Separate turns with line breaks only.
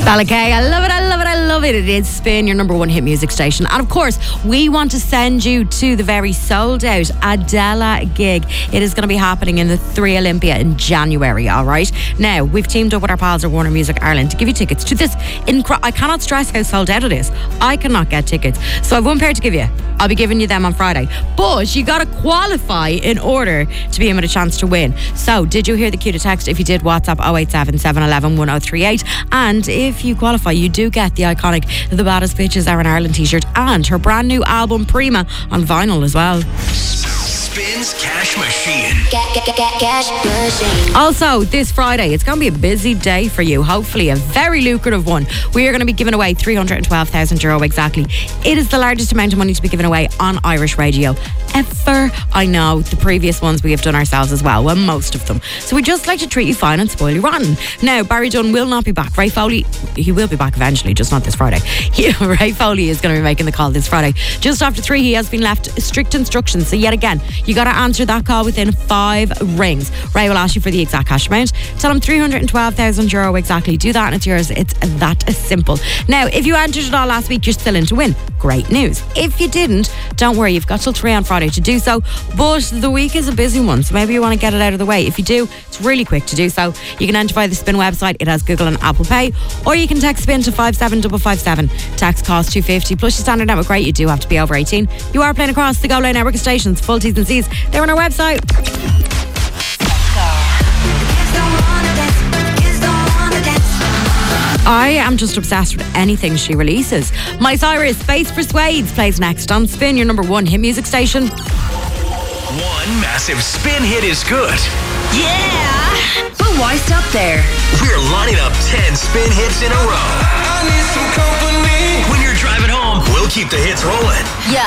Balakay, I love it, I love it, I love it. It is Spin, your number one hit music station. And of course, we want to send you to the very sold out Adela gig. It is going to be happening in the 3 Olympia in January, all right? Now, we've teamed up with our pals at Warner Music Ireland to give you tickets to this. I cannot stress how sold out it is. I cannot get tickets. So I've one pair to give you. I'll be giving you them on Friday. But you got to qualify in order to be in with a chance to win. So, did you hear the cue to text? If you did, WhatsApp 087 711 1038. And if you qualify, you do get the iconic The Baddest Bitches Are in Ireland t-shirt and her brand new album Prima on vinyl as well.
Spins Cash Machine.
Cash machine.
Also, this Friday, it's going to be a busy day for you. Hopefully, a very lucrative one. We are going to be giving away €312,000 exactly. It is the largest amount of money to be given away on Irish radio ever. I know the previous ones we have done ourselves as well. Well, most of them. So we just like to treat you fine and spoil you rotten. Now, Barry Dunn will not be back. Ray Foley, he will be back eventually, just not this Friday. Ray Foley is going to be making the call this Friday. Just after 3, he has been left strict instructions. So yet again, you got to answer that call within 5 rings. Ray will ask you for the exact cash amount. Tell him €312,000 exactly. Do that and it's yours. It's that simple. Now, if you answered it all last week, you're still in to win. Great news. If you didn't, don't worry. You've got till 3 on Friday to do so. But the week is a busy one, so maybe you want to get it out of the way. If you do, it's really quick to do so. You can enter via the Spin website. It has Google and Apple Pay. Or you can text Spin to 57557. Tax cost $2.50 plus your standard network rate. You do have to be over 18. You are playing across the Go Loud network of stations. Full T's and C's. They're on our website. I am just obsessed with anything she releases. My Cyrus, Space Persuades, plays next on Spin, your number one hit music station.
One massive Spin hit is good.
Yeah! But why stop there?
We're lining up 10 Spin hits in a row.
I need some company.
When you're driving home, we'll keep the hits rolling.
Yeah.